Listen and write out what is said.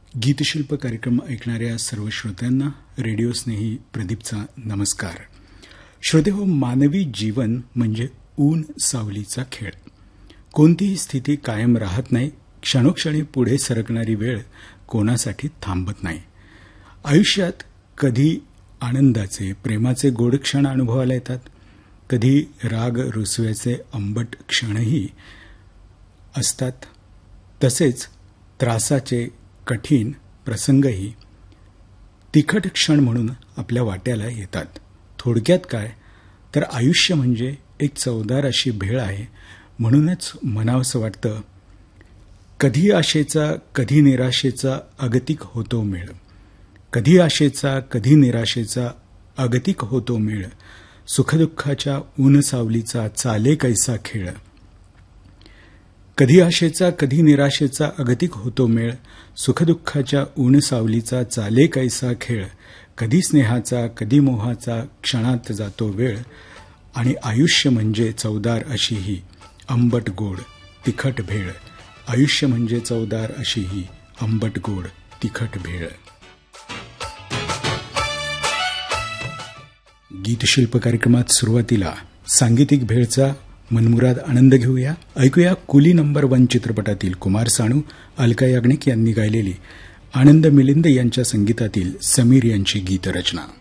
गीतशिल्प कार्यक्रम ऐकणाऱ्या सर्व श्रोत्यांना रेडिओ स्नेही प्रदीपचा नमस्कार. श्रोतेहो, मानवी जीवन म्हणजे ऊन सावलीचा खेळ. कोणतीही स्थिती कायम राहत नाही. क्षणोक्षणी पुढे सरकणारी वेळ कोणासाठी थांबत नाही. आयुष्यात कधी आनंदाचे प्रेमाचे गोड क्षण अनुभवायला येतात, कधी राग रुसव्याचे आंबट क्षणही असतात. तसेच त्रासाचे कठीण प्रसंगही तिखट क्षण म्हणून आपल्या वाट्याला येतात. थोडक्यात काय तर आयुष्य म्हणजे एक चवदार अशी भेळ आहे. म्हणूनच म्हणावंसं वाटतं, कधी आशेचा कधी निराशेचा अगतिक होतो मेळ. कधी आशेचा कधी निराशेचा अगतिक होतो मेळ. सुखदुःखाच्या ऊन सावलीचा चाले कैसा खेळ. कधी आशेचा कधी निराशेचा अगतिक होतो मेळ. सुखदुःखाच्या ऊन सावलीचा चाले कैसा खेळ. कधी स्नेहाचा कधी मोहाचा क्षणात जातो वेळ. आणि आयुष्य म्हणजे चवदार अशी ही आंबट गोड तिखट भेळ. आयुष्य म्हणजे चवदार अशी ही आंबट गोड तिखट भेळ. गीतशिल्प कार्यक्रमात सुरुवातीला सांगीतिक भेळचा मनमुराद आनंद घेऊया. ऐकूया कुली नंबर 1 चित्रपटातील कुमार सानू, अलका याग्निक यांनी गायलेली आनंद मिलिंद यांच्या संगीतातील समीर यांची गीतरचना.